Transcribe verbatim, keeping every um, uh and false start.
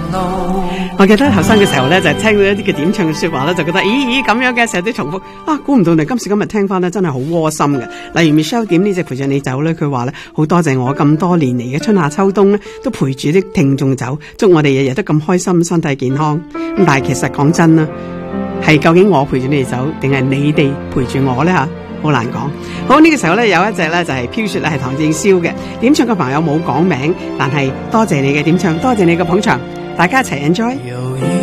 我記得後生嘅時候咧，就聽到一啲嘅點唱嘅說話咧，就覺得咦咦咁樣嘅，成日都重複啊，估唔到你今時今日聽翻咧，真係好窩心嘅。例如 Michelle 點呢隻陪着你走咧，佢話咧好多謝我咁多年嚟嘅春夏秋冬咧，都陪住啲聽眾走，祝我哋日日都咁開心，身體健康。咁但係其實講真啦，係究竟我陪住你哋走，定係你哋陪住我咧吓？好難講。好，呢個時候咧，有一隻咧就係飄雪咧，係唐正宵嘅點唱嘅朋友冇講名，但係多謝你嘅點唱，多謝你嘅捧場，大家一齊 enjoy。